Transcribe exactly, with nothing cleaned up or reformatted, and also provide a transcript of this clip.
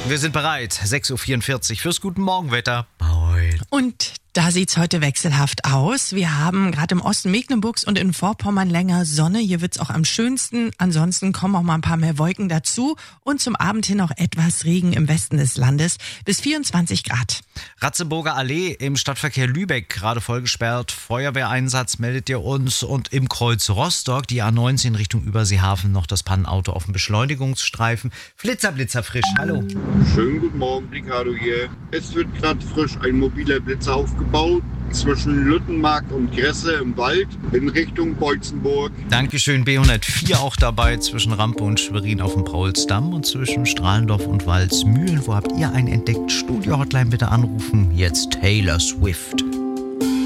Wir sind bereit. sechs Uhr vierundvierzig fürs Guten Morgenwetter. Moin. Und da sieht's heute wechselhaft aus. Wir haben gerade im Osten Mecklenburgs und in Vorpommern länger Sonne. Hier wird's auch am schönsten. Ansonsten kommen auch mal ein paar mehr Wolken dazu. Und zum Abend hin auch etwas Regen im Westen des Landes. Bis vierundzwanzig Grad. Ratzeburger Allee im Stadtverkehr Lübeck gerade voll gesperrt. Feuerwehreinsatz meldet ihr uns. Und im Kreuz Rostock, die A neunzehn Richtung Überseehafen, noch das Pannenauto auf dem Beschleunigungsstreifen. Flitzer, Blitzer frisch. Hallo. Schönen guten Morgen, Ricardo hier. Es wird gerade frisch ein mobiler Blitzer aufgebaut zwischen Lüttenmarkt und Gresse im Wald in Richtung Beutzenburg. Dankeschön, B hundertvier auch dabei zwischen Rampe und Schwerin auf dem Paulsdamm und zwischen Strahlendorf und Waldsmühlen. Wo habt ihr einen entdeckt? Studio-Hotline bitte anrufen. Jetzt Taylor Swift.